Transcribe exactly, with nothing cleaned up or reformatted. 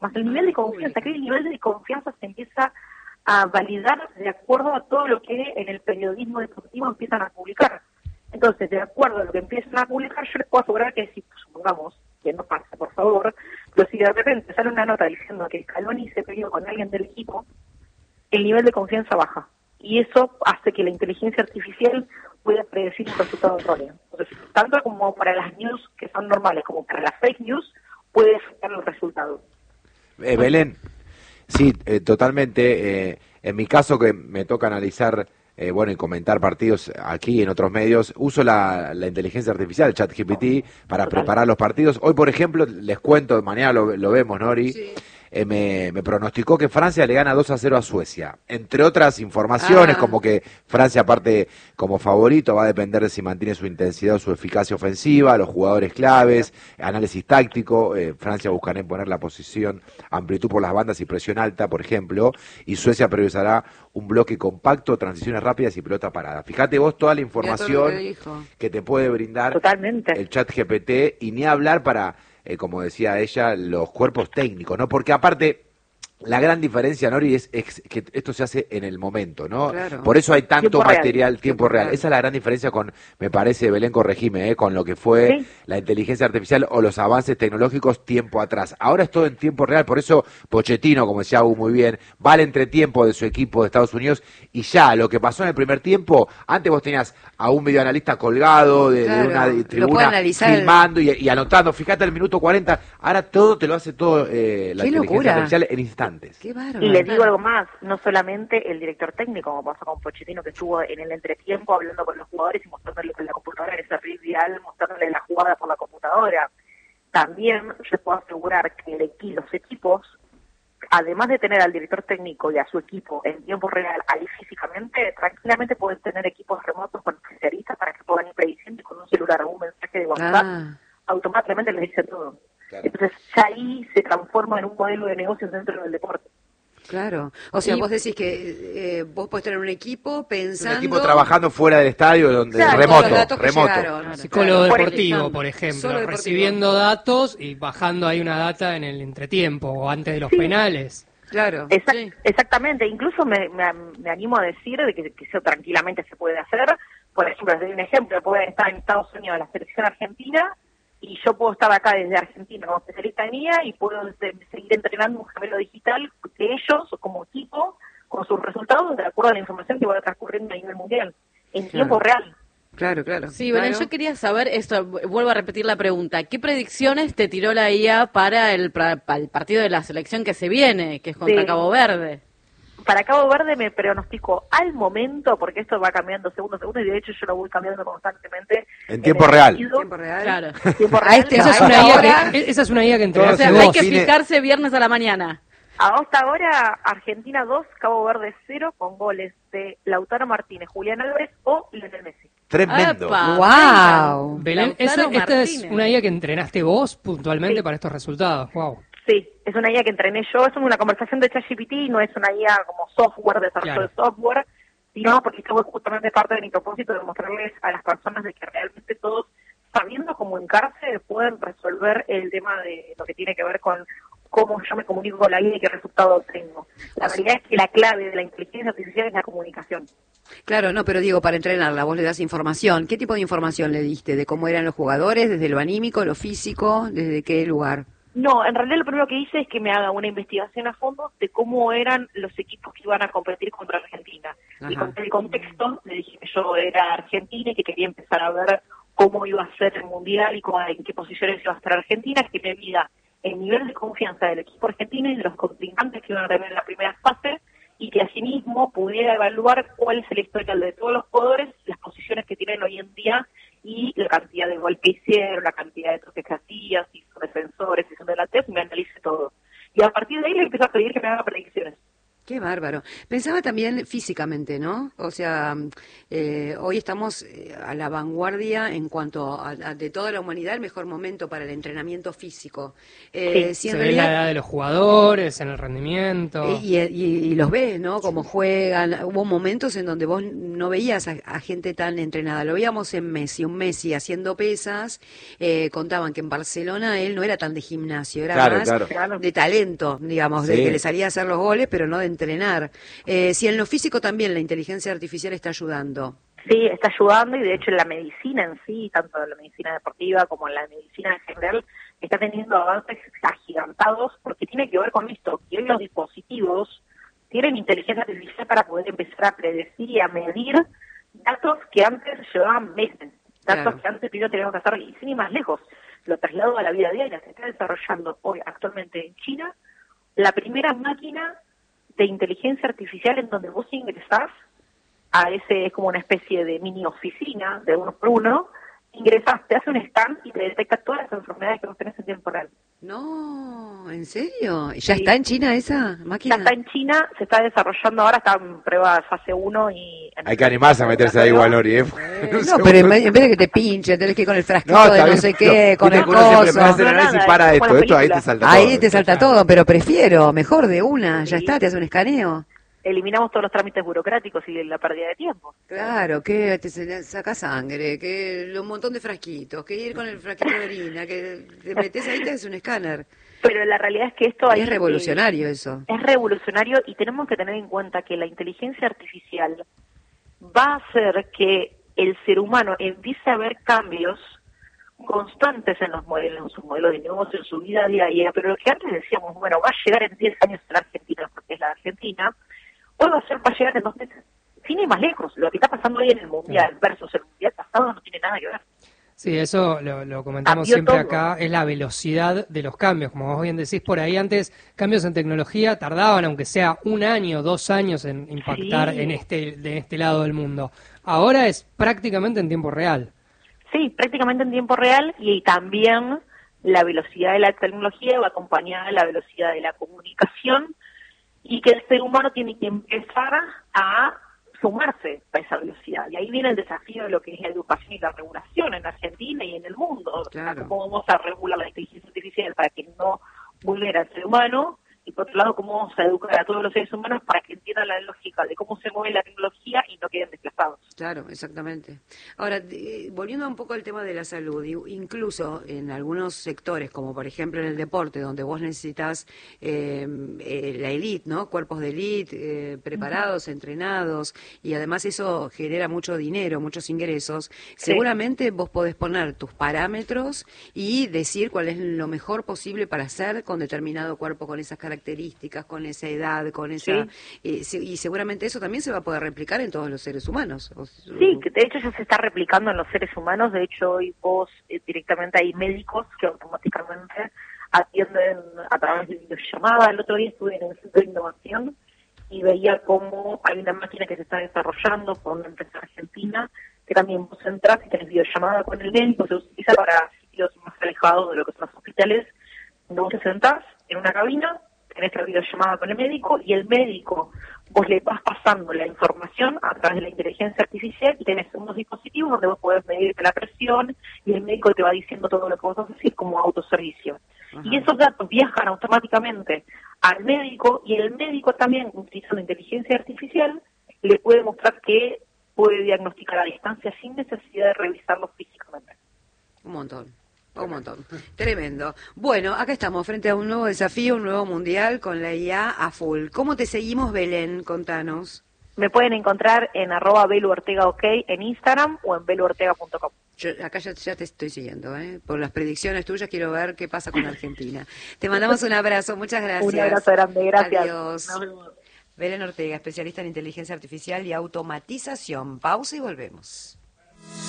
más el nivel de confianza, que el nivel de confianza se empieza a validar de acuerdo a todo lo que en el periodismo deportivo empiezan a publicar. Entonces, de acuerdo a lo que empiezan a publicar, yo les puedo asegurar que si, supongamos, que no pasa, por favor, pero si de repente sale una nota diciendo que Scaloni se peleó con alguien del equipo, el nivel de confianza baja. Y eso hace que la inteligencia artificial pueda predecir un resultado erróneo. Entonces, tanto como para las news que son normales, como para las fake news, puede afectar los resultados. Eh, Belén, sí, eh, totalmente. Eh, en mi caso, que me toca analizar, eh, bueno, y comentar partidos aquí y en otros medios, uso la, la inteligencia artificial, el ChatGPT, para Total. preparar los partidos. Hoy, por ejemplo, les cuento, mañana lo, lo vemos, Nori, sí. eh, me, me pronosticó que Francia le gana dos a cero a Suecia. Entre otras informaciones, ah. como que Francia, aparte, como favorito, va a depender de si mantiene su intensidad o su eficacia ofensiva, los jugadores claves, análisis táctico. Eh, Francia buscará imponer la posición, amplitud por las bandas y presión alta, por ejemplo, y Suecia priorizará un bloque compacto, transiciones rápidas y pelota parada. Fíjate vos toda la información que, que te puede brindar Totalmente. el ChatGPT, y ni hablar para, eh, como decía ella, los cuerpos técnicos, ¿no? Porque aparte, la gran diferencia, Nori, es, es que esto se hace en el momento, ¿no? Claro. Por eso hay tanto tiempo material, real. tiempo, tiempo real. real. Esa es la gran diferencia con, me parece, Belén, corregime, ¿eh? con lo que fue ¿Sí? la inteligencia artificial o los avances tecnológicos tiempo atrás. Ahora es todo en tiempo real, por eso Pochettino, como decía Hugo muy bien, va al entretiempo de su equipo de Estados Unidos, y ya, lo que pasó en el primer tiempo, antes vos tenías a un videoanalista colgado de, claro, de una de tribuna filmando y, y anotando, fíjate el minuto cuarenta, ahora todo te lo hace todo eh, la Qué inteligencia locura. artificial en instantes. Qué bárbaro, y les digo algo más, no solamente el director técnico, como pasó con Pochettino, que estuvo en el entretiempo hablando con los jugadores y mostrándoles con la computadora en esa real, mostrándoles la jugada por la computadora. También les puedo asegurar que el equi- los equipos, además de tener al director técnico y a su equipo en tiempo real ahí físicamente, tranquilamente pueden tener equipos remotos con especialistas para que puedan ir prediciendo, y con un celular o un mensaje de WhatsApp ah. automáticamente les dice todo. Claro. Entonces ya ahí se transforma en un modelo de negocios dentro del deporte. Claro, o sea, y vos decís que eh, vos podés tener un equipo pensando... Un equipo trabajando fuera del estadio, donde claro, remoto, remoto. Llegaron, psicólogo claro. deportivo, por ejemplo, Solo recibiendo deportivo. datos y bajando ahí una data en el entretiempo o antes de los sí. penales. Claro, Exact- sí. exactamente. Incluso me, me, me animo a decir de que, que eso tranquilamente se puede hacer. Por ejemplo, les doy un ejemplo, pueden estar en Estados Unidos la selección argentina, y yo puedo estar acá desde Argentina como especialista en I A y puedo de, seguir entrenando un gemelo digital de ellos como equipo con sus resultados de acuerdo a la información que va transcurriendo a nivel mundial, en claro. tiempo real. Claro, claro. Sí, claro. Belén, yo quería saber esto, vuelvo a repetir la pregunta, ¿qué predicciones te tiró la I A para el, para el partido de la selección que se viene, que es contra sí. Cabo Verde? Para Cabo Verde me pronostico al momento, porque esto va cambiando segundo a segundo, y de hecho yo lo voy cambiando constantemente. En tiempo en real. Tiempo real. Claro. Tiempo real. Este, esa, es una idea que, esa es una idea que entregaste. O sea, vos. hay que fijarse viernes a la mañana. Hasta ahora, Argentina dos, Cabo Verde cero, con goles de Lautaro Martínez, Julián Álvarez o Lionel Messi. Tremendo. ¡Wow! Belén, esa, esta es una idea que entrenaste vos puntualmente sí. para estos resultados. ¡Wow! Sí, es una I A que entrené yo, es una conversación de ChatGPT, no es una I A como software, desarrollo claro. de software, sino porque esto es justamente parte de mi propósito de mostrarles a las personas de que realmente todos, sabiendo comunicarse, pueden resolver el tema de lo que tiene que ver con cómo yo me comunico con la I A y qué resultado tengo. La realidad es que la clave de la inteligencia artificial es la comunicación. Claro, no, pero digo, para entrenarla, vos le das información. ¿Qué tipo de información le diste? ¿De cómo eran los jugadores? ¿Desde lo anímico, lo físico? ¿Desde qué lugar? No, en realidad lo primero que hice es que me haga una investigación a fondo de cómo eran los equipos que iban a competir contra Argentina. Ajá. Y con el contexto le dije que yo era argentina y que quería empezar a ver cómo iba a ser el Mundial y cómo, en qué posiciones iba a estar Argentina, que me mida el nivel de confianza del equipo argentino y de los contrincantes que iban a tener en la primera fase, y que asimismo pudiera evaluar cuál es el historial de todos los jugadores, las posiciones que tienen hoy en día y la cantidad de gol que hicieron, la cantidad de toques que hacían, si defensores, si son delanteros, y me analice todo. Y a partir de ahí le empiezo a pedir que me haga predicciones. Qué bárbaro. Pensaba también físicamente, ¿no? O sea, eh, hoy estamos a la vanguardia en cuanto a, a de toda la humanidad, el mejor momento para el entrenamiento físico. Eh, sí, si se en ve realidad, la edad de los jugadores, en el rendimiento. Y, y, y los ves, ¿no? Cómo juegan. Hubo momentos en donde vos no veías a, a gente tan entrenada. Lo veíamos en Messi, un Messi haciendo pesas. Eh, contaban que en Barcelona él no era tan de gimnasio, era Claro, más claro. de talento, digamos, Sí. de que le salía a hacer los goles, pero no de entrenar. Eh, si en lo físico también la inteligencia artificial está ayudando. Sí, está ayudando, y de hecho en la medicina en sí, tanto en la medicina deportiva como en la medicina en general, está teniendo avances agigantados, porque tiene que ver con esto, que hoy los dispositivos tienen inteligencia artificial para poder empezar a predecir y a medir datos que antes llevaban meses, datos Claro. que antes primero teníamos que hacer, y sin ir más lejos, lo traslado a la vida diaria. Se está desarrollando hoy actualmente en China la primera máquina de inteligencia artificial en donde vos ingresás a ese, es como una especie de mini oficina de uno por uno, ingresás, te hace un scan y te detecta todas las enfermedades que vos tenés en tiempo real. No, ¿en serio? ¿Ya Sí. está en China esa máquina? Ya está en China, se está desarrollando ahora, está en prueba fase uno y... Hay que animarse a meterse ahí igual, Lori, ¿eh? Eh, no, pero en vez, en vez de que te pinche, tenés que ir con el frasquito No, está de no bien, sé pero qué, con viste el que uno siempre coso. me hace el No, análisis nada, para es esto, como la esto ahí te película. salta todo. Ahí te salta todo, pero prefiero, mejor de una, ya Sí. está, te hace un escaneo. Eliminamos todos los trámites burocráticos y la pérdida de tiempo. Claro, que te se- saca sangre, que un montón de frasquitos, que ir con el frasquito de orina, que te metes ahí, te hace un escáner. Pero la realidad es que esto... hay- Es revolucionario eso. Es revolucionario, y tenemos que tener en cuenta que la inteligencia artificial va a hacer que el ser humano empiece a ver cambios constantes en los modelos, en su modelo de negocio, en su vida diaria, pero lo que antes decíamos, bueno, va a llegar en diez años en la Argentina, porque es la Argentina, hoy va a ser, va a llegar en dos meses. Sin ir más lejos, lo que está pasando hoy en el Mundial versus el Mundial pasado no tiene nada que ver. Sí, eso lo, lo comentamos Cambió siempre todo. acá, es la velocidad de los cambios. Como vos bien decís por ahí, antes cambios en tecnología tardaban, aunque sea un año, dos años en impactar Sí. en este de este lado del mundo. Ahora es prácticamente en tiempo real. Sí, prácticamente en tiempo real, y también la velocidad de la tecnología va acompañada de la velocidad de la comunicación, y que el ser humano tiene que empezar a sumarse a esa velocidad. Y ahí viene el desafío de lo que es la educación y la regulación en Argentina y en el mundo. Claro. O sea, cómo vamos a regular la inteligencia artificial para que no vulnere al ser humano, y por otro lado, cómo vamos a educar a todos los seres humanos para que entiendan la lógica de cómo se mueve la tecnología y no queden desplazados. Claro, exactamente. Ahora, de- volviendo un poco al tema de la salud, digo, incluso en algunos sectores, como por ejemplo en el deporte, donde vos necesitas eh, eh, la elite, ¿no? Cuerpos de elite, eh, preparados, entrenados, y además eso genera mucho dinero, muchos ingresos, seguramente vos podés poner tus parámetros y decir cuál es lo mejor posible para hacer con determinado cuerpo, con esas características, con esa edad, con esa... eh, se- y seguramente eso también se va a poder replicar en todos los seres humanos. O- Sí, que de hecho ya se está replicando en los seres humanos. De hecho, hoy vos eh, directamente hay médicos que automáticamente atienden a través de videollamada. El otro día estuve en el Centro de Innovación y veía cómo hay una máquina que se está desarrollando por una empresa argentina, que también vos entras y tenés videollamada con el médico. Se utiliza para sitios más alejados de lo que son los hospitales, donde vos te sentás en una cabina, tenés la videollamada con el médico, y el médico, vos le vas pasando la información a través de la inteligencia artificial, y tenés unos dispositivos donde vos podés medirte la presión, y el médico te va diciendo todo lo que vos haces, así como autoservicio. Ajá. Y esos datos viajan automáticamente al médico, y el médico también, utilizando inteligencia artificial, le puede mostrar que puede diagnosticar a distancia sin necesidad de revisarlo físicamente. Un montón. Un montón. Tremendo. Bueno, acá estamos frente a un nuevo desafío, un nuevo mundial con la I A a full. ¿Cómo te seguimos, Belén? Contanos. Me pueden encontrar en arroba Belu Ortega OK en Instagram o en belu ortega punto com. Yo acá ya, ya te estoy siguiendo, ¿eh? Por las predicciones tuyas quiero ver qué pasa con Argentina. Te mandamos un abrazo, muchas gracias. Un abrazo grande, gracias. Adiós. Nos vemos. Belén Ortega, especialista en inteligencia artificial y automatización. Pausa y volvemos.